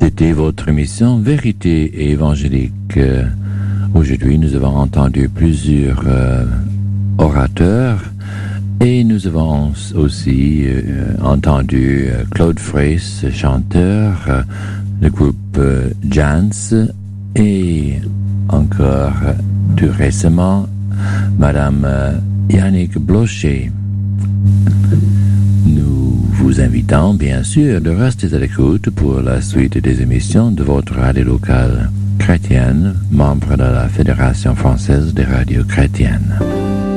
C'était votre émission Vérité et évangélique. Aujourd'hui, nous avons entendu plusieurs orateurs et nous avons aussi entendu Claude Fraisse, chanteur, le groupe Jans et encore tout récemment Madame Yannick Blocher. Nous vous invitons bien sûr de rester à l'écoute pour la suite des émissions de votre radio locale chrétienne, membre de la Fédération française des radios chrétiennes.